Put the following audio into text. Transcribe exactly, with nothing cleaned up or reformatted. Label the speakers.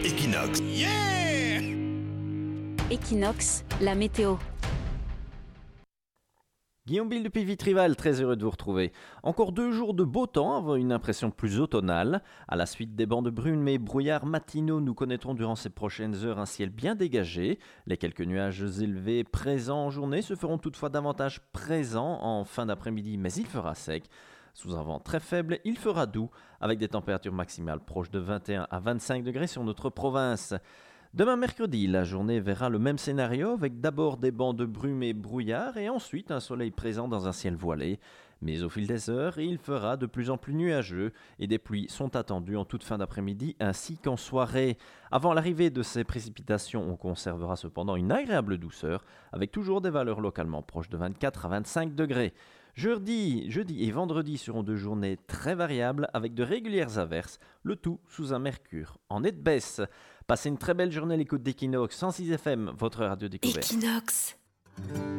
Speaker 1: Equinox. Yeah!
Speaker 2: Equinox, la météo.
Speaker 3: Guillaume Bill depuis Vitrival, très heureux de vous retrouver. Encore deux jours de beau temps avant une impression plus automnale. À la suite des bancs de brume et brouillards matinaux, nous connaîtrons durant ces prochaines heures un ciel bien dégagé. Les quelques nuages élevés présents en journée se feront toutefois davantage présents en fin d'après-midi, mais il fera sec. Sous un vent très faible, il fera doux, avec des températures maximales proches de vingt et un à vingt-cinq degrés sur notre province. Demain mercredi, la journée verra le même scénario avec d'abord des bancs de brume et brouillard et ensuite un soleil présent dans un ciel voilé. Mais au fil des heures, il fera de plus en plus nuageux et des pluies sont attendues en toute fin d'après-midi ainsi qu'en soirée. Avant l'arrivée de ces précipitations, on conservera cependant une agréable douceur avec toujours des valeurs localement proches de vingt-quatre à vingt-cinq degrés. Jeudi, jeudi et vendredi seront deux journées très variables avec de régulières averses, le tout sous un mercure en nette baisse. Passez une très belle journée à l'écoute d'Equinox cent six F M, votre radio découverte.
Speaker 2: Equinox.